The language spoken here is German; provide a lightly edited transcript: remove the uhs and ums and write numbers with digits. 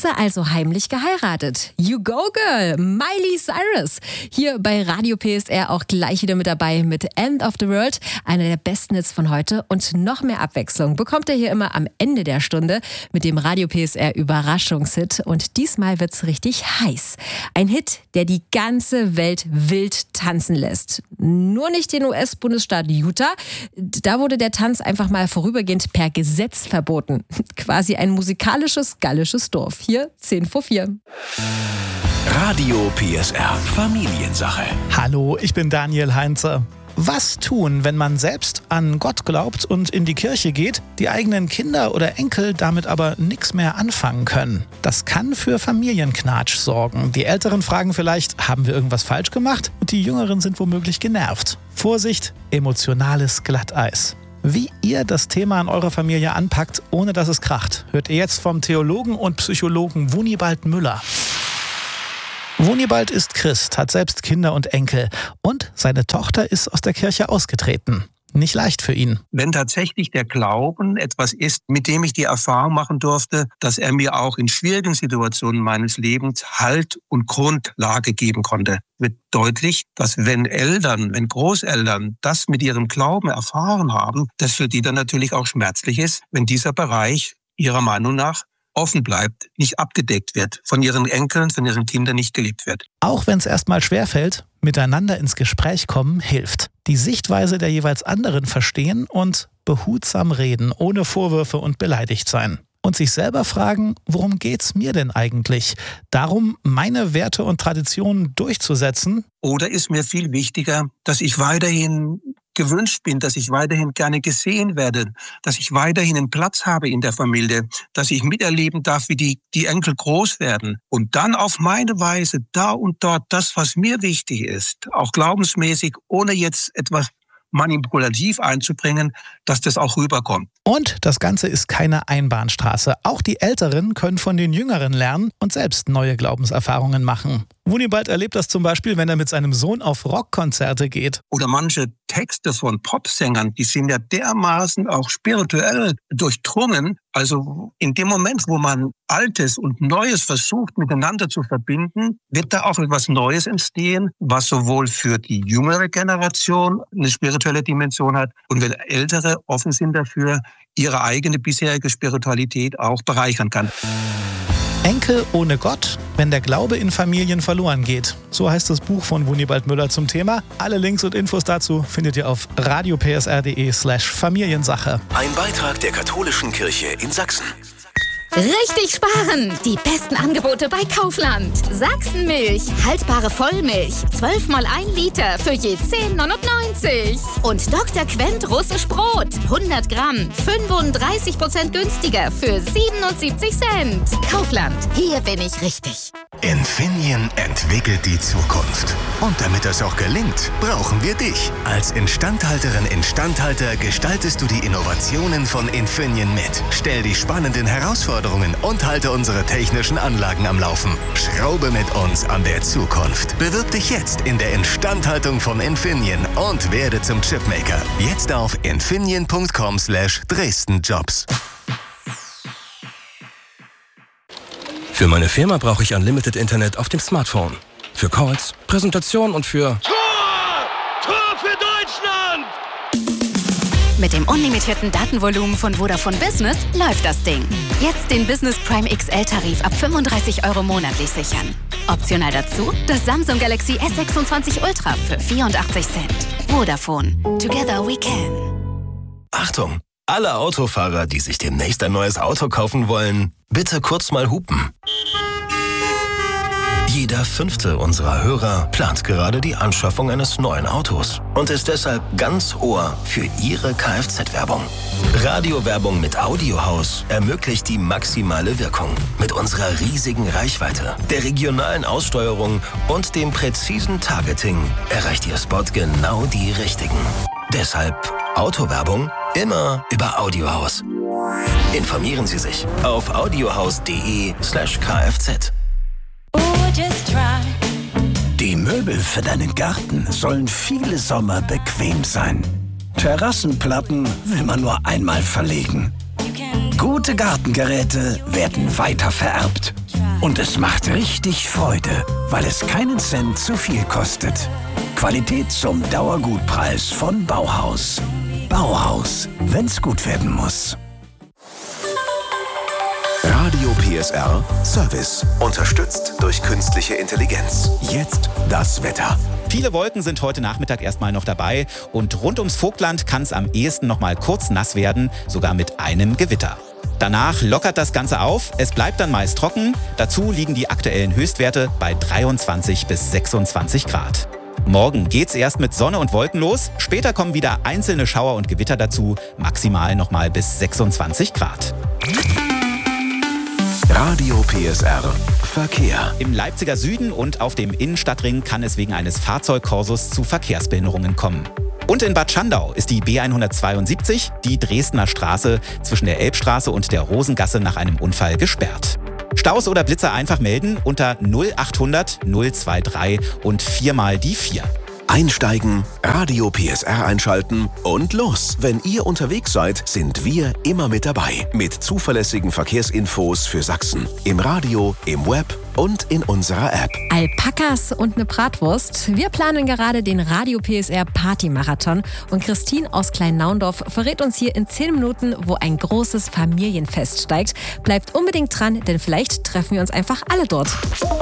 sie also heimlich geheiratet. You go, girl! Miley Cyrus. Hier bei Radio PSR auch gleich wieder mit dabei mit End of the World. Einer der besten Hits von heute. Und noch mehr Abwechslung bekommt ihr hier immer am Ende der Stunde mit dem Radio PSR Überraschungshit. Und diesmal wird's richtig heiß. Ein Hit, der die ganze Welt wild tanzen lässt. Nur nicht den US-Bundesstaat Utah. Da wurde der Tanz einfach mal vorübergehend per Gesetz verboten. Quasi ein musikalisches, gallisches Dorf. Hier 10:04. Radio PSR Familiensache. Hallo, ich bin Daniel Heinze. Was tun, wenn man selbst an Gott glaubt und in die Kirche geht, die eigenen Kinder oder Enkel damit aber nichts mehr anfangen können? Das kann für Familienknatsch sorgen. Die Älteren fragen vielleicht, haben wir irgendwas falsch gemacht? Und die Jüngeren sind womöglich genervt. Vorsicht, emotionales Glatteis. Wie ihr das Thema in eurer Familie anpackt, ohne dass es kracht, hört ihr jetzt vom Theologen und Psychologen Wunibald Müller. Wunibald ist Christ, hat selbst Kinder und Enkel und seine Tochter ist aus der Kirche ausgetreten. Nicht leicht für ihn. Wenn tatsächlich der Glauben etwas ist, mit dem ich die Erfahrung machen durfte, dass er mir auch in schwierigen Situationen meines Lebens Halt und Grundlage geben konnte, wird deutlich, dass wenn Großeltern das mit ihrem Glauben erfahren haben, das für die dann natürlich auch schmerzlich ist, wenn dieser Bereich ihrer Meinung nach offen bleibt, nicht abgedeckt wird, von ihren Enkeln, von ihren Kindern nicht geliebt wird. Auch wenn es erstmal schwerfällt, miteinander ins Gespräch kommen hilft. Die Sichtweise der jeweils anderen verstehen und behutsam reden, ohne Vorwürfe und beleidigt sein. Und sich selber fragen, worum geht's mir denn eigentlich? Darum, meine Werte und Traditionen durchzusetzen? Oder ist mir viel wichtiger, dass ich weiterhin gewünscht bin, dass ich weiterhin gerne gesehen werde, dass ich weiterhin einen Platz habe in der Familie, dass ich miterleben darf, wie die Enkel groß werden und dann auf meine Weise da und dort das, was mir wichtig ist, auch glaubensmäßig, ohne jetzt etwas manipulativ einzubringen, dass das auch rüberkommt. Und das Ganze ist keine Einbahnstraße. Auch die Älteren können von den Jüngeren lernen und selbst neue Glaubenserfahrungen machen. Wunibald erlebt das zum Beispiel, wenn er mit seinem Sohn auf Rockkonzerte geht. Oder manche Texte von Popsängern, die sind ja dermaßen auch spirituell durchdrungen. Also in dem Moment, wo man Altes und Neues versucht miteinander zu verbinden, wird da auch etwas Neues entstehen, was sowohl für die jüngere Generation eine spirituelle Dimension hat und wenn Ältere offen sind dafür, ihre eigene bisherige Spiritualität auch bereichern kann. Enkel ohne Gott, wenn der Glaube in Familien verloren geht. So heißt das Buch von Wunibald Müller zum Thema. Alle Links und Infos dazu findet ihr auf radiopsr.de/Familiensache. Ein Beitrag der Katholischen Kirche in Sachsen. Richtig sparen! Die besten Angebote bei Kaufland. Sachsenmilch, haltbare Vollmilch, 12 mal 1 Liter für je 10,99. Und Dr. Quent russisch Brot, 100 Gramm, 35% günstiger für 77 Cent. Kaufland, hier bin ich richtig. Infineon entwickelt die Zukunft. Und damit das auch gelingt, brauchen wir dich. Als Instandhalterin/Instandhalter gestaltest du die Innovationen von Infineon mit. Stell die spannenden Herausforderungen und halte unsere technischen Anlagen am Laufen. Schraube mit uns an der Zukunft. Bewirb dich jetzt in der Instandhaltung von Infineon und werde zum Chipmaker. Jetzt auf infineon.com/Dresdenjobs. Für meine Firma brauche ich Unlimited Internet auf dem Smartphone. Für Calls, Präsentationen und für... Tor für Deutschland! Mit dem unlimitierten Datenvolumen von Vodafone Business läuft das Ding. Jetzt den Business Prime XL-Tarif ab 35 € monatlich sichern. Optional dazu das Samsung Galaxy S26 Ultra für 84 Cent. Vodafone. Together we can. Achtung! Alle Autofahrer, die sich demnächst ein neues Auto kaufen wollen, bitte kurz mal hupen. Jeder 5. unserer Hörer plant gerade die Anschaffung eines neuen Autos und ist deshalb ganz Ohr für Ihre Kfz-Werbung. Radiowerbung mit Audiohaus ermöglicht die maximale Wirkung. Mit unserer riesigen Reichweite, der regionalen Aussteuerung und dem präzisen Targeting erreicht Ihr Spot genau die Richtigen. Deshalb Autowerbung immer über Audiohaus. Informieren Sie sich auf audiohaus.de/kfz. Die Möbel für deinen Garten sollen viele Sommer bequem sein. Terrassenplatten will man nur einmal verlegen. Gute Gartengeräte werden weitervererbt. Und es macht richtig Freude, weil es keinen Cent zu viel kostet. Qualität zum Dauergutpreis von Bauhaus. Bauhaus, wenn's gut werden muss. Radio PSR Service. Unterstützt durch künstliche Intelligenz. Jetzt das Wetter. Viele Wolken sind heute Nachmittag erstmal noch dabei und rund ums Vogtland kann es am ehesten noch mal kurz nass werden, sogar mit einem Gewitter. Danach lockert das Ganze auf, es bleibt dann meist trocken. Dazu liegen die aktuellen Höchstwerte bei 23 bis 26 Grad. Morgen geht's erst mit Sonne und Wolken los, später kommen wieder einzelne Schauer und Gewitter dazu, maximal noch mal bis 26 Grad. Radio PSR Verkehr. Im Leipziger Süden und auf dem Innenstadtring kann es wegen eines Fahrzeugkorsos zu Verkehrsbehinderungen kommen. Und in Bad Schandau ist die B172, die Dresdner Straße, zwischen der Elbstraße und der Rosengasse nach einem Unfall gesperrt. Staus oder Blitzer einfach melden unter 0800 023 und 4 mal die 4. Einsteigen, Radio PSR einschalten und los. Wenn ihr unterwegs seid, sind wir immer mit dabei. Mit zuverlässigen Verkehrsinfos für Sachsen. Im Radio, im Web und in unserer App. Alpakas und eine Bratwurst. Wir planen gerade den Radio PSR Party-Marathon und Christine aus Kleinnaundorf verrät uns hier in 10 Minuten, wo ein großes Familienfest steigt. Bleibt unbedingt dran, denn vielleicht treffen wir uns einfach alle dort.